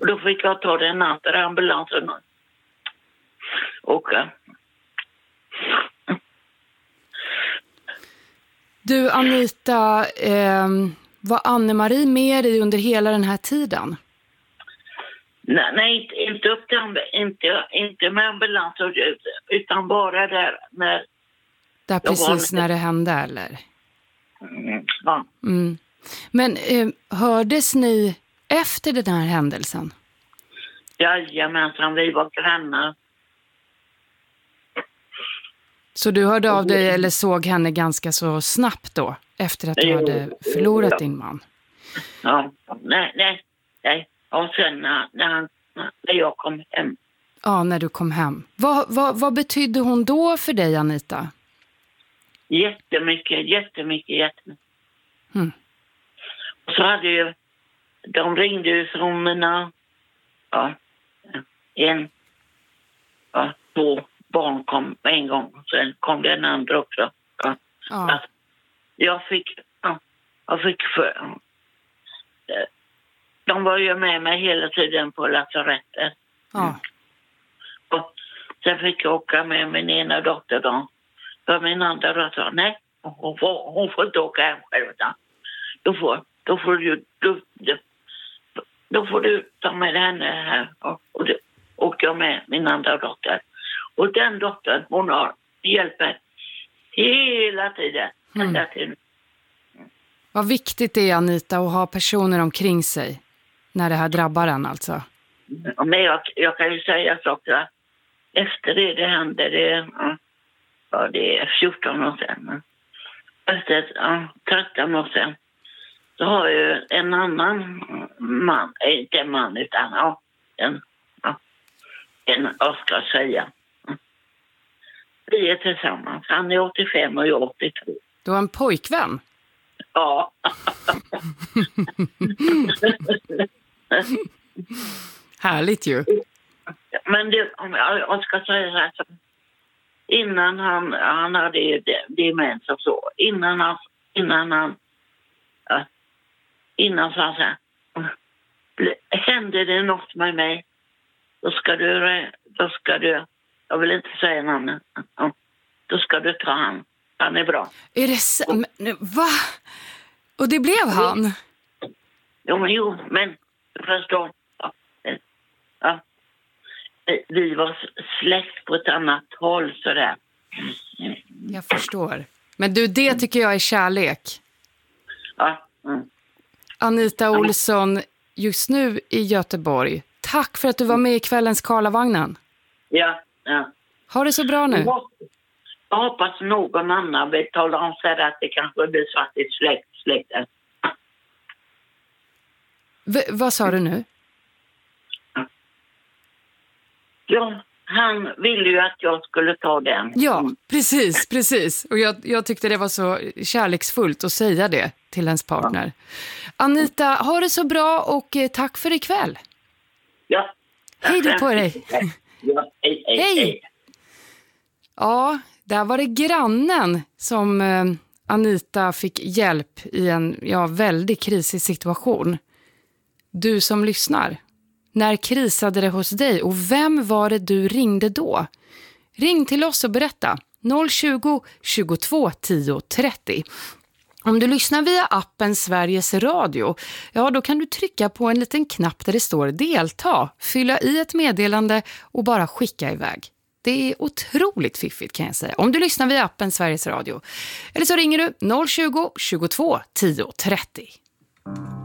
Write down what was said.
Och då fick jag ta den andra ambulansen och åka. Du Anita, var Anne-Marie med dig under hela den här tiden? Nej, inte upp till inte med ambulans utan bara där när... Där precis när det hände, eller? Ja. Mm. Men hördes ni efter den här händelsen? Jajamensan, vi var grannar. Så du hörde av dig eller såg henne ganska så snabbt då? Efter att du hade förlorat din man? Ja, nej. Och sen när jag kom hem. Ja, när du kom hem. Vad betydde hon då för dig, Anita? Jättemycket. Mm. Och så hade ju, de ringde ju från mina, två barn kom en gång. Sen kom den andra också. Ja. Jag fick för... De var ju med mig hela tiden på lasarettet. Ja. Och sen fick jag åka med min ena dotter då. För min andra dotter sa, nej, hon får inte åka hem själv. Då får du ta med henne här. Och då åker jag med min andra dotter. Och den dottern, hon har hjälpt mig hela tiden. Ända till. Vad viktigt det är, Anita, att ha personer omkring sig när det här drabbar en alltså. Men jag kan ju säga saker att efter det hände, det är 14 år sedan. Efter 13 år sedan så har ju en annan man, inte en man utan vad ska jag säga. Vi är tillsammans. Han är 85 och jag är 82. Du har en pojkvän? Ja. Härligt ju. Men om jag ska säga så här, innan han hade demens och så, innan så här, hände det något med mig, då ska du, jag vill inte säga namnet, då ska du ta han är bra. Är det så? Va? Och det blev han? Jo, men förstår. Ja. Vi var släkt på ett annat håll sådär. Jag förstår. Men du, det tycker jag är kärlek. Ja. Anita Olsson, just nu i Göteborg. Tack för att du var med i kvällens Karlavagnen. Ja. Ha det så bra nu. Jag hoppas någon annan vill tala om sig att det kanske blir så att det är släkten. Vad sa du nu? Ja, han ville ju att jag skulle ta den. Ja, precis. Och jag tyckte det var så kärleksfullt att säga det till ens partner. Anita, ha det så bra och tack för ikväll. Ja. Hej då på dig. Ja, hej. Ja, där var det grannen som Anita fick hjälp i en väldigt krisig situation. Du som lyssnar. När krisade det hos dig och vem var det du ringde då? Ring till oss och berätta. 020 22 10 30. Om du lyssnar via appen Sveriges Radio, då kan du trycka på en liten knapp där det står delta, fylla i ett meddelande och bara skicka iväg. Det är otroligt fiffigt kan jag säga. Om du lyssnar via appen Sveriges Radio. Eller så ringer du 020 22 10 30.